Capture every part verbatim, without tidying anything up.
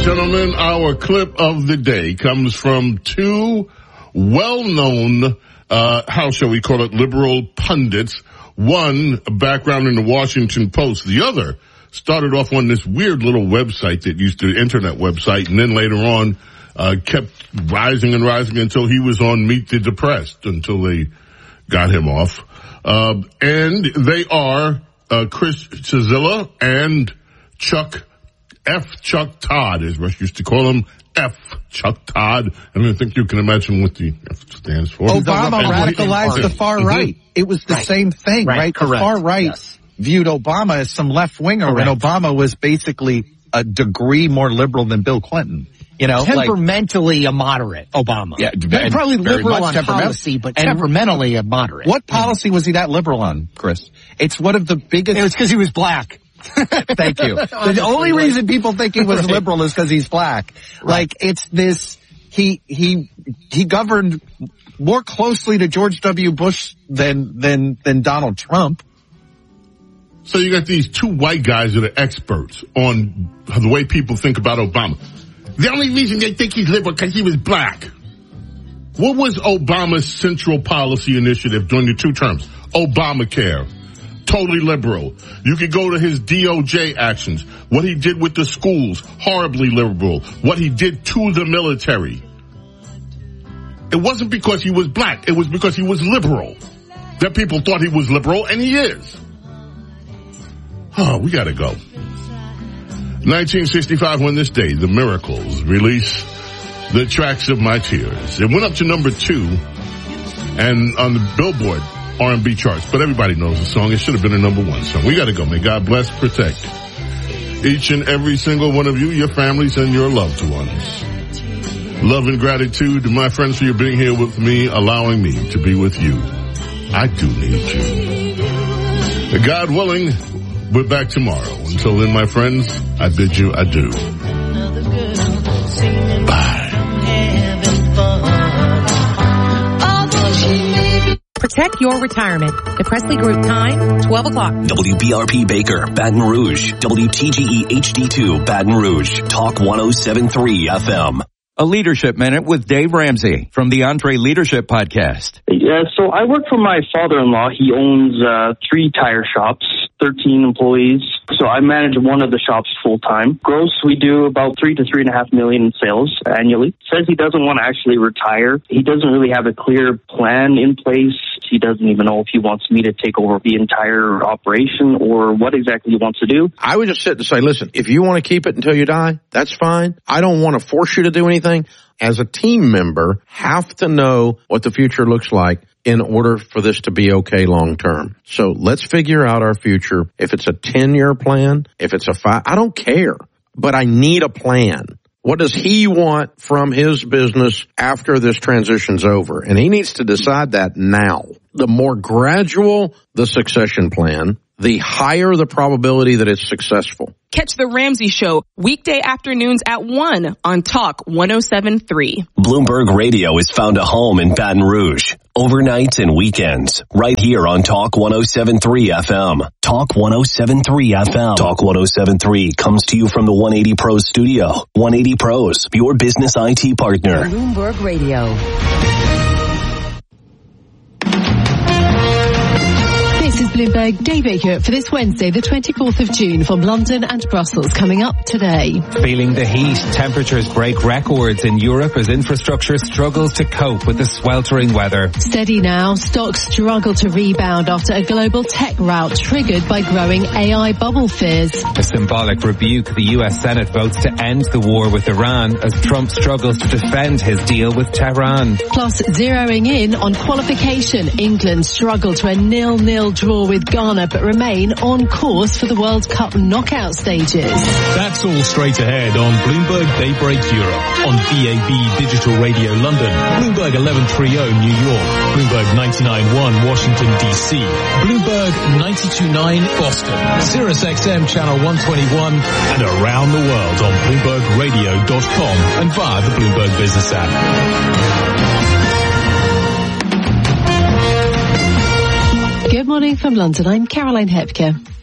Gentlemen, our clip of the day comes from two well-known, uh, how shall we call it, liberal pundits. One, a background in the Washington Post. The other started off on this weird little website that used to, internet website, and then later on, uh, kept rising and rising until he was on Meet the Depressed, until they got him off. Uh, and they are, uh, Chris Cillizza and Chuck F. Chuck Todd, as Rush used to call him, F. Chuck Todd. I mean, I think you can imagine what the F stands for. Obama radicalized the far right. It was the right. same thing, right? right? The far right yes. viewed Obama as some left-winger, and Obama was basically a degree more liberal than Bill Clinton. You know, temperamentally like, a moderate Obama. Yeah, probably liberal on policy, but and temperamentally a moderate. What policy was he that liberal on, Chris? It's one of the biggest... It was because he was black. Thank you. The only reason people think he was right. liberal is because he's black. Right. Like, it's this, he, he, he governed more closely to George W. Bush than, than, than Donald Trump. So you got these two white guys that are experts on the way people think about Obama. The only reason they think he's liberal because he was black. What was Obama's central policy initiative during the two terms? Obamacare. Totally liberal. You could go to his D O J actions. What he did with the schools, horribly liberal. What he did to the military. It wasn't because he was black. It was because he was liberal. That people thought he was liberal, and he is. Oh, we gotta go. nineteen sixty-five, on this day, the Miracles release The Tracks of My Tears. It went up to number two, and on the Billboard R and B charts, but everybody knows the song. It should have been a number one song. We gotta go. May God bless, protect each and every single one of you, your families, and your loved ones. Love and gratitude to my friends for your being here with me, allowing me to be with you. I do need you. God willing, we're back tomorrow. Until then, my friends, I bid you adieu. Bye. Protect your retirement. The Presley Group time, twelve o'clock. W B R P Baker, Baton Rouge. W T G E H D two, Baton Rouge. Talk one oh seven point three F M. A Leadership Minute with Dave Ramsey from the Entre Leadership Podcast. Yeah, so I work for my father-in-law. He owns uh, three tire shops, thirteen employees. So I manage one of the shops full-time. Gross, we do about three to three and a half million in sales annually. Says he doesn't want to actually retire. He doesn't really have a clear plan in place. He doesn't even know if he wants me to take over the entire operation or what exactly he wants to do. I would just sit and say, listen, if you want to keep it until you die, that's fine. I don't want to force you to do anything. As a team member, have to know what the future looks like in order for this to be okay long term. So let's figure out our future. If it's a ten-year plan, if it's a five, I don't care, but I need a plan. What does he want from his business after this transition's over? And he needs to decide that now. The more gradual the succession plan, the higher the probability that it's successful. Catch The Ramsey Show weekday afternoons at one on Talk one oh seven point three. Bloomberg Radio has found a home in Baton Rouge. Overnights and weekends. Right here on Talk one oh seven point three F M. Talk one oh seven point three F M. Talk one oh seven point three comes to you from the one eighty Pros studio. one eighty Pros, your business I T partner. Bloomberg Radio. This is Bloomberg Day Baker for this Wednesday, the twenty-fourth of June, from London and Brussels, coming up today. Feeling the heat, temperatures break records in Europe as infrastructure struggles to cope with the sweltering weather. Steady now, stocks struggle to rebound after a global tech rout triggered by growing A I bubble fears. A symbolic rebuke, the U S Senate votes to end the war with Iran as Trump struggles to defend his deal with Tehran. Plus, zeroing in on qualification, England struggled to a nil-nil draw with Ghana but remain on course for the World Cup knockout stages. That's all straight ahead on Bloomberg Daybreak Europe, on B A B Digital Radio London, Bloomberg eleven thirty New York, Bloomberg ninety-nine point one Washington D C, Bloomberg ninety-two point nine Boston, Sirius X M Channel one twenty-one, and around the world on Bloomberg Radio dot com and via the Bloomberg Business app. Good morning from London. I'm Caroline Hepker.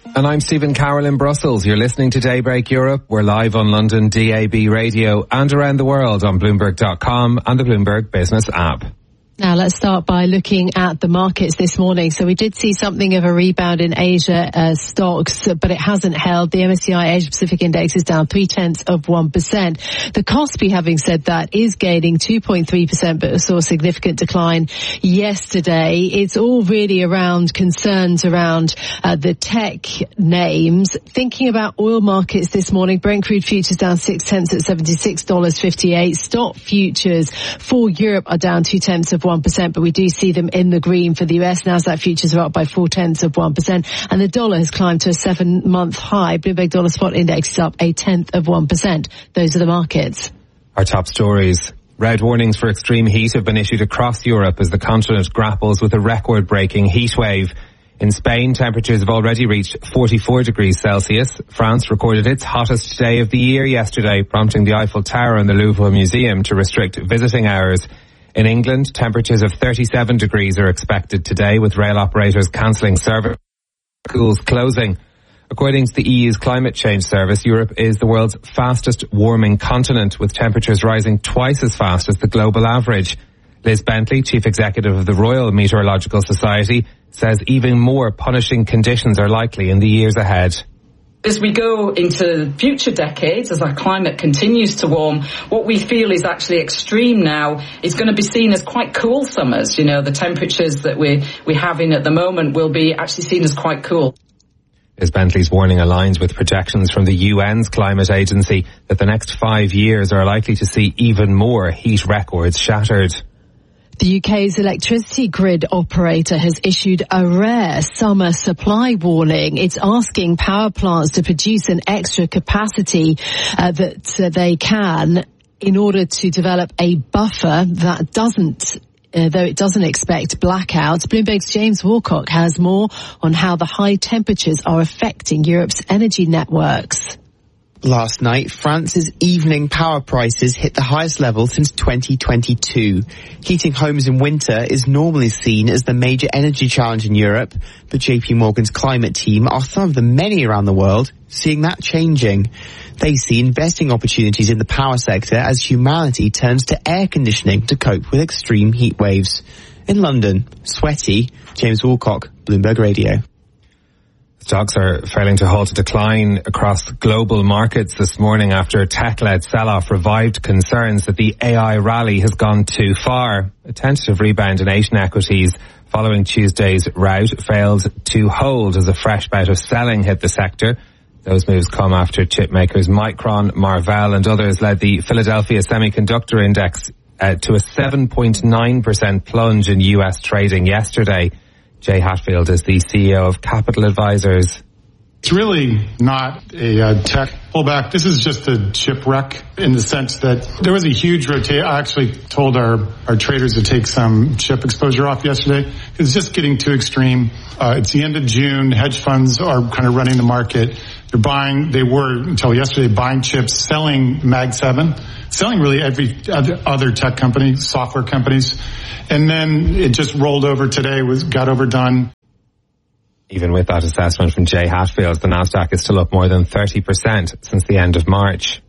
And I'm Stephen Carroll in Brussels. You're listening to Daybreak Europe. We're live on London D A B radio and around the world on Bloomberg dot com and the Bloomberg Business app. Now let's start by looking at the markets this morning. So we did see something of a rebound in Asia uh, stocks, but it hasn't held. The M S C I Asia Pacific Index is down three tenths of one percent. The Kospi, having said that, is gaining two point three percent, but saw a significant decline yesterday. It's all really around concerns around uh, the tech names. Thinking about oil markets this morning, Brent crude futures down six tenths at seventy-six dollars fifty-eight. Stock futures for Europe are down two tenths of one percent, but we do see them in the green for the U S. Nasdaq futures are up by four tenths of one percent, and the dollar has climbed to a seven-month high. Bloomberg Dollar Spot Index is up a tenth of one percent. Those are the markets. Our top stories. Red warnings for extreme heat have been issued across Europe as the continent grapples with a record-breaking heat wave. In Spain, temperatures have already reached forty-four degrees Celsius. France recorded its hottest day of the year yesterday, prompting the Eiffel Tower and the Louvre Museum to restrict visiting hours. In England, temperatures of thirty-seven degrees are expected today, with rail operators cancelling service, schools closing. According to the E U's Climate Change Service, Europe is the world's fastest warming continent, with temperatures rising twice as fast as the global average. Liz Bentley, Chief Executive of the Royal Meteorological Society, says even more punishing conditions are likely in the years ahead. As we go into future decades, as our climate continues to warm, what we feel is actually extreme now is going to be seen as quite cool summers. You know, the temperatures that we, we're having at the moment will be actually seen as quite cool. Liz Bentley's warning aligns with projections from the U N's climate agency that the next five years are likely to see even more heat records shattered. The U K's electricity grid operator has issued a rare summer supply warning. It's asking power plants to produce an extra capacity uh, that uh, they can in order to develop a buffer that doesn't Uh, though it doesn't expect blackouts. Bloomberg's James Walcock has more on how the high temperatures are affecting Europe's energy networks. Last night, France's evening power prices hit the highest level since twenty twenty-two. Heating homes in winter is normally seen as the major energy challenge in Europe, but J P Morgan's climate team are some of the many around the world seeing that changing. They see investing opportunities in the power sector as humanity turns to air conditioning to cope with extreme heat waves. In London, sweaty, James Walcock, Bloomberg Radio. Stocks are failing to halt a decline across global markets this morning after a tech-led sell-off revived concerns that the A I rally has gone too far. A tentative rebound in Asian equities following Tuesday's rout failed to hold as a fresh bout of selling hit the sector. Those moves come after chip makers Micron, Marvell and others led the Philadelphia Semiconductor Index uh, to a seven point nine percent plunge in U S trading yesterday. Jay Hatfield is the C E O of Capital Advisors. It's really not a uh, tech pullback. This is just a shipwreck in the sense that there was a huge rotation. I actually told our, our traders to take some chip exposure off yesterday. It's just getting too extreme. Uh, it's the end of June. Hedge funds are kind of running the market. They're buying, they were until yesterday buying chips, selling Mag seven, selling really every other tech company, software companies. And then it just rolled over today, was got overdone. Even with that assessment from Jay Hatfield, the Nasdaq is still up more than thirty percent since the end of March.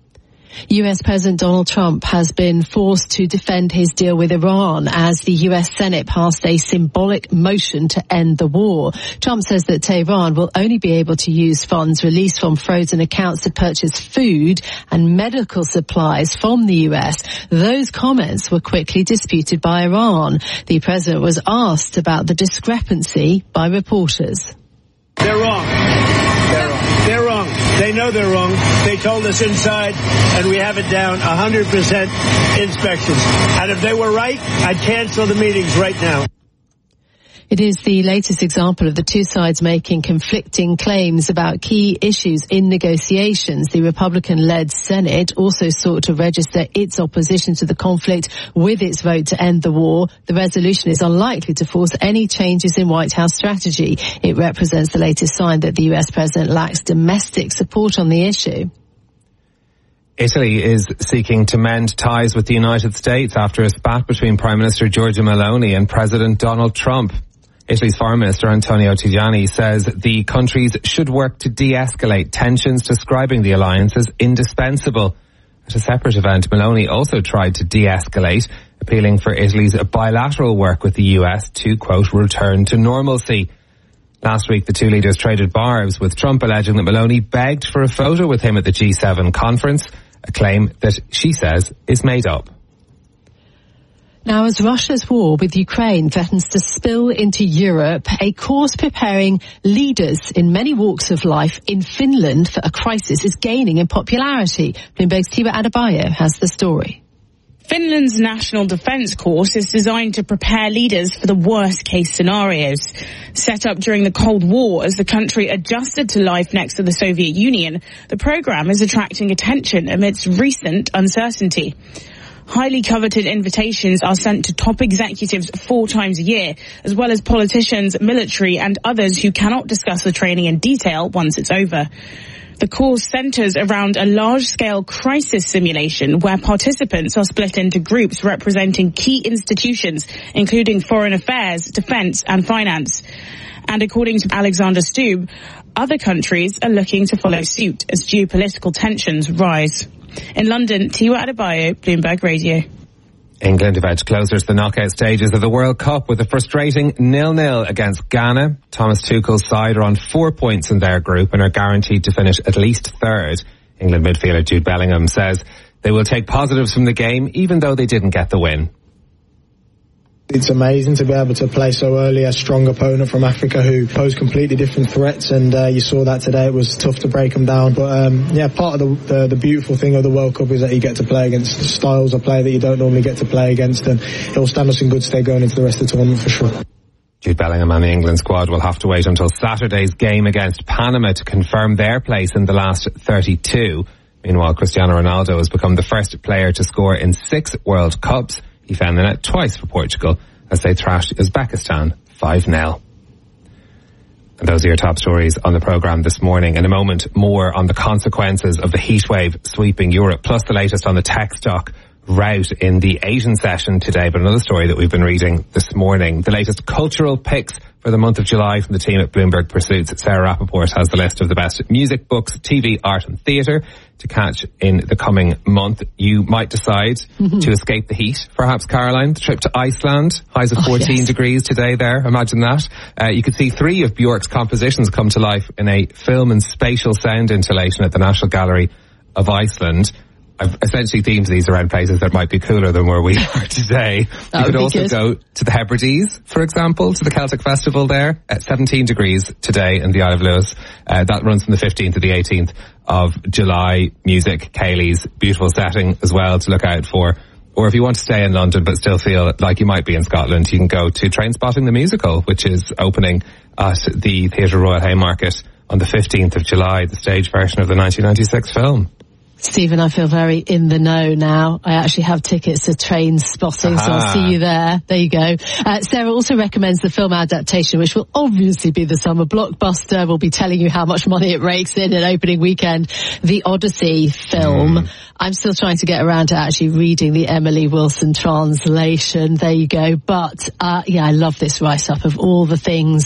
U S President Donald Trump has been forced to defend his deal with Iran as the U S Senate passed a symbolic motion to end the war. Trump says that Tehran will only be able to use funds released from frozen accounts to purchase food and medical supplies from the U S. Those comments were quickly disputed by Iran. The president was asked about the discrepancy by reporters. They're wrong. They're wrong. They're wrong. They know they're wrong. They told us inside, and we have it down, one hundred percent inspections. And if they were right, I'd cancel the meetings right now. It is the latest example of the two sides making conflicting claims about key issues in negotiations. The Republican-led Senate also sought to register its opposition to the conflict with its vote to end the war. The resolution is unlikely to force any changes in White House strategy. It represents the latest sign that the U S president lacks domestic support on the issue. Italy is seeking to mend ties with the United States after a spat between Prime Minister Giorgia Meloni and President Donald Trump. Italy's Foreign Minister Antonio Tajani says the countries should work to de-escalate tensions, describing the alliance as indispensable. At a separate event, Meloni also tried to de-escalate, appealing for Italy's bilateral work with the U S to, quote, return to normalcy. Last week, the two leaders traded barbs, with Trump alleging that Meloni begged for a photo with him at the G seven conference, a claim that she says is made up. Now, as Russia's war with Ukraine threatens to spill into Europe, a course preparing leaders in many walks of life in Finland for a crisis is gaining in popularity. Bloomberg's Tiwa Adebayo has the story. Finland's National Defence Course is designed to prepare leaders for the worst-case scenarios. Set up during the Cold War as the country adjusted to life next to the Soviet Union, the programme is attracting attention amidst recent uncertainty. Highly coveted invitations are sent to top executives four times a year, as well as politicians, military and others who cannot discuss the training in detail once it's over. The course centres around a large-scale crisis simulation where participants are split into groups representing key institutions, including foreign affairs, defence and finance. And according to Alexander Stubb, other countries are looking to follow suit as geopolitical tensions rise. In London, Tiwa Adebayo, Bloomberg Radio. England have edged closer to the knockout stages of the World Cup with a frustrating nil-nil against Ghana. Thomas Tuchel's side are on four points in their group and are guaranteed to finish at least third. England midfielder Jude Bellingham says they will take positives from the game even though they didn't get the win. It's amazing to be able to play so early a strong opponent from Africa who pose completely different threats, and uh, you saw that today. It was tough to break them down, but um, yeah, part of the, the the beautiful thing of the World Cup is that you get to play against styles of play that you don't normally get to play against, and it will stand us in good stead going into the rest of the tournament for sure. Jude Bellingham and the England squad will have to wait until Saturday's game against Panama to confirm their place in the last thirty-two. Meanwhile, Cristiano Ronaldo has become the first player to score in six World Cups. He found the net twice for Portugal as they thrashed Uzbekistan five nil. And those are your top stories on the programme this morning. In a moment, more on the consequences of the heatwave sweeping Europe, plus the latest on the tech stock rout in the Asian session today. But another story that we've been reading this morning, the latest cultural picks for the month of July from the team at Bloomberg Pursuits. Sarah Rappaport has the list of the best music, books, T V, art and theatre to catch in the coming month. You might decide mm-hmm. to escape the heat. Perhaps, Caroline, the trip to Iceland, highs of oh, fourteen yes. degrees today there. Imagine that. Uh, you could see three of Bjork's compositions come to life in a film and spatial sound installation at the National Gallery of Iceland. I've essentially themed these around places that might be cooler than where we are today. That you could also good. go to the Hebrides, for example, to the Celtic Festival there at seventeen degrees today in the Isle of Lewis. Uh, that runs from the fifteenth to the eighteenth of July. Music, Cayley's, beautiful setting as well to look out for. Or if you want to stay in London but still feel like you might be in Scotland, you can go to Trainspotting the Musical, which is opening at the Theatre Royal Haymarket on the fifteenth of July, the stage version of the nineteen ninety-six film. Stephen, I feel very in the know now. I actually have tickets to Trainspotting, so I'll see you there. There you go. Uh, Sarah also recommends the film adaptation, which will obviously be the summer blockbuster. We'll be telling you how much money it rakes in an opening weekend. The Odyssey film. Mm. I'm still trying to get around to actually reading the Emily Wilson translation. There you go. But, uh, yeah, I love this write-up of all the things